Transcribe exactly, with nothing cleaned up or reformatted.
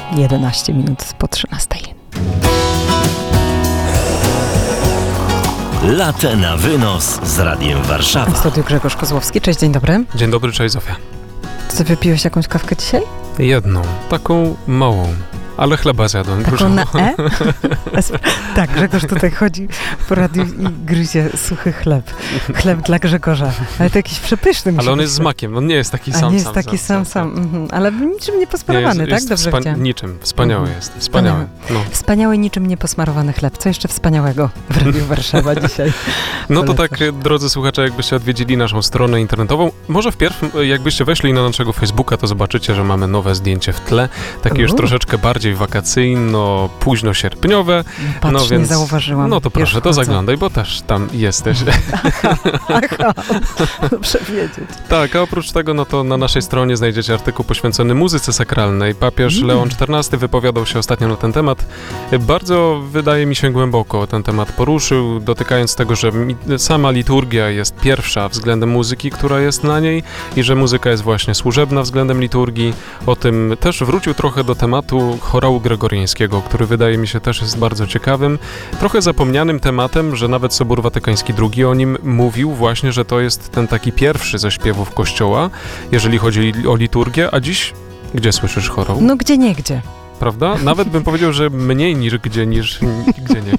jedenaście minut po trzynastej. Latte na wynos z Radiem Warszawa. W studiu Grzegorz Kozłowski. Cześć, dzień dobry. Dzień dobry, cześć Zofia. Ty wypiłeś jakąś kawkę dzisiaj? Jedną, taką małą, ale chleba zjadłem. Taką dużo. na E? Tak, Grzegorz tutaj chodzi po radiu i gryzie suchy chleb. Chleb dla Grzegorza. Ale to jakiś przepyszny musi Ale on być jest z chleb. makiem, on nie jest taki A sam, nie jest sam, taki sam, sam. sam. Mhm. Ale niczym nie posmarowany, jest, tak? jest Dobrze wspa- widziałam. Niczym, wspaniały Mhm. jest, wspaniały. No. Wspaniały, niczym nieposmarowany chleb. Co jeszcze wspaniałego w Radiu Warszawa dzisiaj? no to Polecasz? tak, drodzy słuchacze, jakbyście odwiedzili naszą stronę internetową, może wpierw, jakbyście weszli na naszego Facebooka, to zobaczycie, że mamy nowe zdjęcie w tle, takie już Uuu. troszeczkę bardziej wakacyjno, późno sierpniowe. Patrz, no więc, nie zauważyłam. No to proszę, Już to wchodzę. zaglądaj, bo też tam jesteś. Aha, dobrze wiedzieć. Tak, a oprócz tego, no to na naszej stronie znajdziecie artykuł poświęcony muzyce sakralnej. Papież Mm. Leon czternasty wypowiadał się ostatnio na ten temat. Bardzo, wydaje mi się, głęboko ten temat poruszył, dotykając tego, że mi, sama liturgia jest pierwsza względem muzyki, która jest na niej i że muzyka jest właśnie służebna względem liturgii. O tym też wrócił trochę do tematu chorału gregoriańskiego, który wydaje mi się też jest bardzo ciekawym, trochę zapomnianym tematem, że nawet Sobór Watykański drugi o nim mówił właśnie, że to jest ten taki pierwszy ze śpiewów Kościoła, jeżeli chodzi o liturgię, a dziś gdzie słyszysz chorał? No gdzie nie gdzie. Prawda? Nawet bym powiedział, że mniej niż gdzie, niż gdzie nie